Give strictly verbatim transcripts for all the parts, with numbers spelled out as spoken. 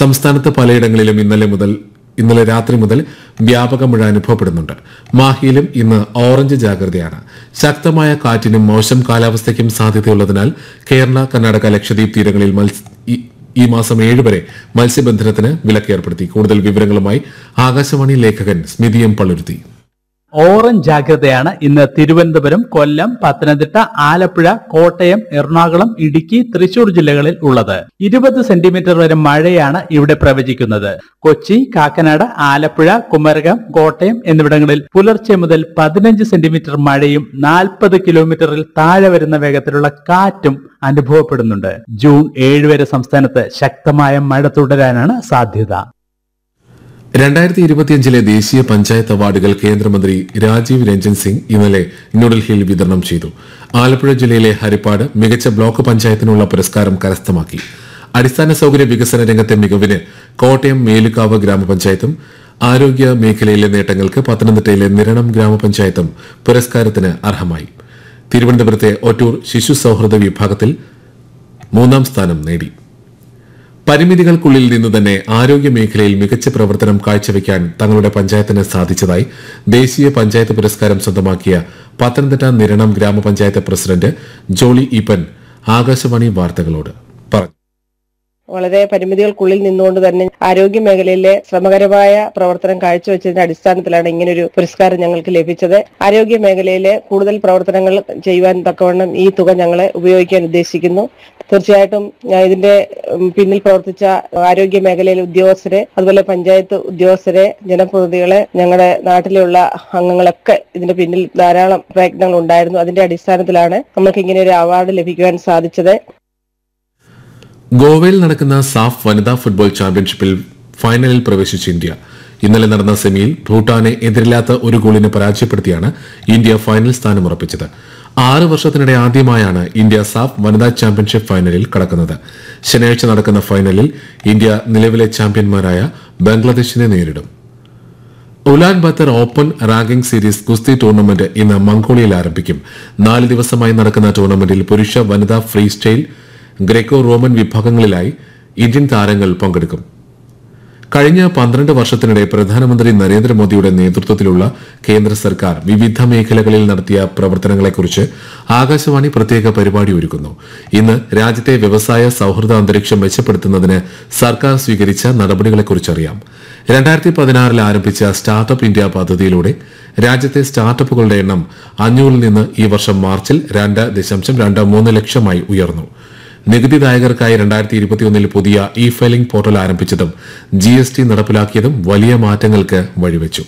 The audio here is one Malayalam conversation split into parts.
സംസ്ഥാനത്ത് പലയിടങ്ങളിലും ഇന്നലെ മുതൽ ഇന്നലെ രാത്രി മുതൽ വ്യാപക മഴ അനുഭവപ്പെടുന്നുണ്ട്. മാഹിയിലും ഇന്ന് ഓറഞ്ച് ജാഗ്രതയാണ്. ശക്തമായ കാറ്റിനും മോശം കാലാവസ്ഥയ്ക്കും സാധ്യതയുള്ളതിനാൽ കേരള, കർണാടക, ലക്ഷദ്വീപ് തീരങ്ങളിൽ ഈ മാസം ഏഴ് വരെ മത്സ്യബന്ധനത്തിന് വിലക്കേർപ്പെടുത്തി. കൂടുതൽ വിവരങ്ങളുമായി ആകാശവാണി ലേഖകൻ സ്മിതി എം പള്ളുരുത്തി. ഓറഞ്ച് ജാഗ്രതയാണ് ഇന്ന് തിരുവനന്തപുരം, കൊല്ലം, പത്തനംതിട്ട, ആലപ്പുഴ, കോട്ടയം, എറണാകുളം, ഇടുക്കി, തൃശൂർ ജില്ലകളിൽ ഉള്ളത്. ഇരുപത് സെന്റിമീറ്റർ വരെ മഴയാണ് ഇവിടെ പ്രവചിക്കുന്നത്. കൊച്ചി, കാക്കനാട്, ആലപ്പുഴ, കുമരകം, കോട്ടയം എന്നിവിടങ്ങളിൽ പുലർച്ചെ മുതൽ പതിനഞ്ച് സെന്റിമീറ്റർ മഴയും നാൽപ്പത് കിലോമീറ്ററിൽ താഴെ വരുന്ന വേഗത്തിലുള്ള കാറ്റും അനുഭവപ്പെടുന്നുണ്ട്. ജൂൺ ഏഴ് വരെ സംസ്ഥാനത്ത് ശക്തമായ മഴ തുടരാനാണ് സാധ്യത. രണ്ടായിരത്തി ഇരുപത്തിയഞ്ചിലെ ദേശീയ പഞ്ചായത്ത് അവാർഡുകൾ കേന്ദ്രമന്ത്രി രാജീവ് രഞ്ജൻ സിംഗ് ഇന്നലെ ന്യൂഡൽഹിയിൽ വിതരണം ചെയ്തു. ആലപ്പുഴ ജില്ലയിലെ ഹരിപ്പാട് മികച്ച ബ്ലോക്ക് പഞ്ചായത്തിനുള്ള പുരസ്കാരം കരസ്ഥമാക്കി. അടിസ്ഥാന സൌകര്യ വികസന രംഗത്തെ മികവിന് കോട്ടയം മേലുകാവ് ഗ്രാമപഞ്ചായത്തും ആരോഗ്യ മേഖലയിലെ നേട്ടങ്ങൾക്ക് പത്തനംതിട്ടയിലെ നിരണം ഗ്രാമപഞ്ചായത്തും പുരസ്കാരത്തിന് അർഹമായി. തിരുവനന്തപുരത്തെ ഒറ്റൂർ ശിശു സൌഹൃദ വിഭാഗത്തിൽ മൂന്നാം സ്ഥാനം നേടി. പരിമിതികൾക്കുള്ളിൽ നിന്ന് തന്നെ ആരോഗ്യ മേഖലയിൽ മികച്ച പ്രവർത്തനം കാഴ്ചവെക്കാൻ തങ്ങളുടെ പഞ്ചായത്തിന് സാധിച്ചതായി ദേശീയ പഞ്ചായത്ത് പുരസ്കാരം സ്വന്തമാക്കിയ പത്തനംതിട്ട നിരണം ഗ്രാമപഞ്ചായത്ത് പ്രസിഡന്റ് ജോളി ഈപ്പൻ ആകാശവാണി വാർത്തകളോട് പറഞ്ഞു. വളരെ പരിമിതികൾക്കുള്ളിൽ നിന്നുകൊണ്ട് തന്നെ ആരോഗ്യ മേഖലയിലെ ശ്രമകരമായ പ്രവർത്തനം കാഴ്ചവെച്ചതിന്റെ അടിസ്ഥാനത്തിലാണ് ഇങ്ങനൊരു പുരസ്കാരം ഞങ്ങൾക്ക് ലഭിച്ചത്. ആരോഗ്യ മേഖലയിലെ കൂടുതൽ പ്രവർത്തനങ്ങൾ ചെയ്യുവാൻ തക്കവണ്ണം ഈ തുക ഞങ്ങളെ ഉപയോഗിക്കാൻ ഉദ്ദേശിക്കുന്നു. തീർച്ചയായിട്ടും ഇതിന്റെ പിന്നിൽ പ്രവർത്തിച്ച ആരോഗ്യ മേഖലയിലെ ഉദ്യോഗസ്ഥരെ, അതുപോലെ പഞ്ചായത്ത് ഉദ്യോഗസ്ഥരെ, ജനപ്രതിനിധികളെ, ഞങ്ങളുടെ നാട്ടിലുള്ള അംഗങ്ങളൊക്കെ ഇതിന്റെ പിന്നിൽ ധാരാളം പ്രയത്നങ്ങൾ ഉണ്ടായിരുന്നു. അതിന്റെ അടിസ്ഥാനത്തിലാണ് നമുക്ക് ഇങ്ങനെ ഒരു അവാർഡ് ലഭിക്കുവാൻ സാധിച്ചത്. ഗോവയിൽ നടക്കുന്ന സാഫ് വനിതാ ഫുട്ബോൾ ചാമ്പ്യൻഷിപ്പിൽ ഫൈനലിൽ പ്രവേശിച്ച ഇന്ത്യ ഇന്നലെ നടന്ന സെമിയിൽ ഭൂട്ടാനെ എതിരില്ലാത്ത ഒരു ഗോളിന് പരാജയപ്പെടുത്തിയാണ് ഇന്ത്യ ഫൈനൽ സ്ഥാനം ഉറപ്പിച്ചത്. ആറ് വർഷത്തിനിടെ ആദ്യമായാണ് ഇന്ത്യ സാഫ് വനിതാ ചാമ്പ്യൻഷിപ്പ് ഫൈനലിൽ കടക്കുന്നത്. ശനിയാഴ്ച നടക്കുന്ന ഫൈനലിൽ ഇന്ത്യ നിലവിലെ ചാമ്പ്യന്മാരായ ബംഗ്ലാദേശിനെ നേരിടും. ഉലാൻ ബത്തർ ഓപ്പൺ റാങ്കിംഗ് സീരീസ് ഗുസ്തി ടൂർണമെന്റ് ഇന്ന് മംഗോളിയയിൽ ആരംഭിക്കും. നാല് ദിവസമായി നടക്കുന്ന ടൂർണമെന്റിൽ പുരുഷ, വനിതാ, free style, Greco Roman വിഭാഗങ്ങളിലായി Indian താരങ്ങൾ പങ്കെടുക്കും. കഴിഞ്ഞ പന്ത്രണ്ട് വർഷത്തിനിടെ പ്രധാനമന്ത്രി നരേന്ദ്രമോദിയുടെ നേതൃത്വത്തിലുള്ള കേന്ദ്ര സർക്കാർ വിവിധ മേഖലകളിൽ നടത്തിയ പ്രവർത്തനങ്ങളെക്കുറിച്ച് ആകാശവാണി പ്രത്യേക പരിപാടി ഒരുക്കുന്നു. ഇന്ന് രാജ്യത്തെ വ്യവസായ സൌഹൃദ അന്തരീക്ഷം മെച്ചപ്പെടുത്തുന്നതിന് സർക്കാർ സ്വീകരിച്ച നടപടികളെക്കുറിച്ചറിയാം. രണ്ടായിരത്തി പതിനാറിൽ ആരംഭിച്ച സ്റ്റാർട്ടപ്പ് ഇന്ത്യ പദ്ധതിയിലൂടെ രാജ്യത്തെ സ്റ്റാർട്ടപ്പുകളുടെ എണ്ണം അഞ്ഞൂറിൽ നിന്ന് ഈ വർഷം മാർച്ചിൽ രണ്ട് ദശാംശം രണ്ട് മൂന്ന് ലക്ഷമായി ഉയർന്നു. നികുതിദായകർക്കായി രണ്ടായിരത്തി ഇരുപത്തിയൊന്നിൽ പുതിയ E filing portal ആരംഭിച്ചതും G S T നടപ്പിലാക്കിയതും വലിയ മാറ്റങ്ങൾക്ക് വഴിവെച്ചു.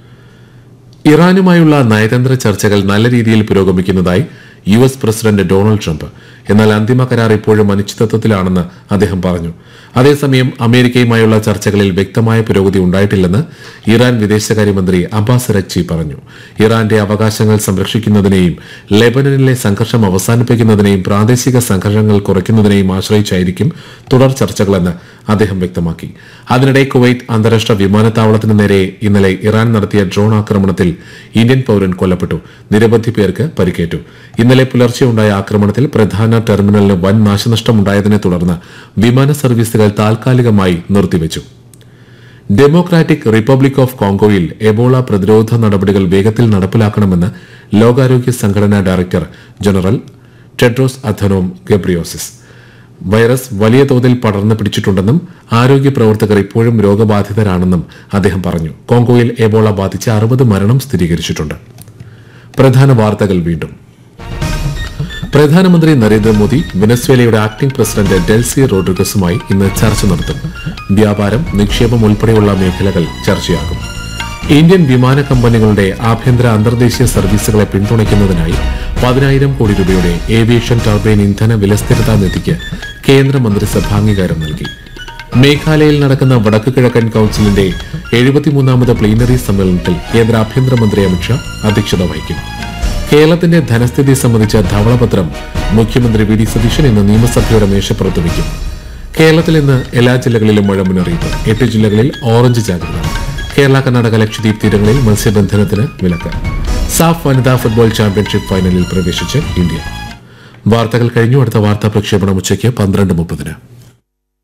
ഇറാനുമായുള്ള നയതന്ത്ര ചർച്ചകൾ നല്ല രീതിയിൽ പുരോഗമിക്കുന്നതായി U S president Donald Trump. എന്നാൽ അന്തിമ കരാർ ഇപ്പോഴും അനിശ്ചിതത്വത്തിലാണെന്ന് അദ്ദേഹം പറഞ്ഞു. അതേസമയം അമേരിക്കയുമായുള്ള ചർച്ചകളിൽ വ്യക്തമായ പുരോഗതി ഉണ്ടായിട്ടില്ലെന്ന് ഇറാൻ വിദേശകാര്യമന്ത്രി അബ്ബാസ് അരഗ്ചി പറഞ്ഞു. ഇറാന്റെ അവകാശങ്ങൾ സംരക്ഷിക്കുന്നതിനെയും ലെബനനിലെ സംഘർഷം അവസാനിപ്പിക്കുന്നതിനെയും പ്രാദേശിക സംഘർഷങ്ങൾ കുറയ്ക്കുന്നതിനെയും ആശ്രയിച്ചായിരിക്കും തുടർ ചർച്ചകളെന്ന് അദ്ദേഹം വ്യക്തമാക്കി. അതിനിടെ കുവൈറ്റ് അന്താരാഷ്ട്ര വിമാനത്താവളത്തിന് നേരെ ഇന്നലെ ഇറാൻ നടത്തിയ ഡ്രോൺ ആക്രമണത്തിൽ ഇന്ത്യൻ പൌരൻ കൊല്ലപ്പെട്ടു. നിരവധി പേർക്ക് പരിക്കേറ്റു. ഇന്നലെ പുലർച്ചെയുണ്ടായ ആക്രമണത്തിൽ പ്രധാന ടെർമിനലിന് വൻ നാശനഷ്ടമുണ്ടായതിനെ തുടർന്ന് വിമാന സർവീസുകൾ താൽക്കാലികമായി നിർത്തിവച്ചു. ഡെമോക്രാറ്റിക് റിപ്പബ്ലിക് ഓഫ് കോങ്കോയിൽ എബോള പ്രതിരോധ നടപടികൾ വേഗത്തിൽ നടപ്പിലാക്കണമെന്ന് ലോകാരോഗ്യ സംഘടനാ director general Tedros Adhanom Ghebreyesus. Virus വലിയ തോതിൽ പടർന്നു പിടിച്ചിട്ടുണ്ടെന്നും ആരോഗ്യ പ്രവർത്തകർ ഇപ്പോഴും രോഗബാധിതരാണെന്നും അദ്ദേഹം പറഞ്ഞു. കോങ്കോയിൽ എബോള ബാധിച്ച് അറുപത് മരണം സ്ഥിരീകരിച്ചിട്ടുണ്ട്. പ്രധാന വാർത്തകൾ വീണ്ടും. പ്രധാനമന്ത്രി നരേന്ദ്രമോദി വെനസ്വേലയുടെ ആക്ടിംഗ് പ്രസിഡന്റ് ഡെൽസി റോഡ്രിഗസുമായി ഇന്ന് ചർച്ച നടത്തും. വ്യാപാരം, നിക്ഷേപം ഉൾപ്പെടെയുള്ള മേഖലകൾ ചർച്ചയാകും. ഇന്ത്യൻ വിമാന കമ്പനികളുടെ ആഭ്യന്തര അന്തർദേശീയ സർവീസുകളെ പിന്തുണയ്ക്കുന്നതിനായി പതിനായിരം കോടി രൂപയുടെ ഏവിയേഷൻ ടർബൈൻ ഇന്ധന വിലസ്ഥിരതാ നിധിക്ക് കേന്ദ്രമന്ത്രിസഭ അംഗീകാരം നൽകി. മേഘാലയയിൽ നടക്കുന്ന വടക്കു കിഴക്കൻ കൌൺസിലിന്റെ എഴുപത്തിമൂന്നാമത് പ്ലീനറി സമ്മേളനത്തിൽ കേന്ദ്ര ആഭ്യന്തരമന്ത്രി അമിത്ഷാ അധ്യക്ഷത വഹിക്കും. കേരളത്തിന്റെ ധനസ്ഥിതി സംബന്ധിച്ച ധവളപത്രം മുഖ്യമന്ത്രി വി ഡി സതീശൻ ഇന്ന് നിയമസഭയുടെ മേശപ്പുറത്ത് വയ്ക്കും. കേരളത്തിൽ ഇന്ന് എല്ലാ ജില്ലകളിലും മഴ മുന്നറിയിപ്പ്. എട്ട് ജില്ലകളിൽ ഓറഞ്ച് ജാഗ്രത. കേരള, കർണാടക, ലക്ഷദ്വീപ് തീരങ്ങളിൽ മത്സ്യബന്ധനത്തിന് വിലക്ക്. സാഫ് വനിതാ ഫുട്ബോൾ ചാമ്പ്യൻഷിപ്പ് ഫൈനലിൽ പ്രവേശിച്ച് ഇന്ത്യ. വാർത്തകൾ കഴിഞ്ഞു. അടുത്ത വാർത്താ പ്രക്ഷേപണം ഉച്ചയ്ക്ക് പന്ത്രണ്ട് മുപ്പതിന്.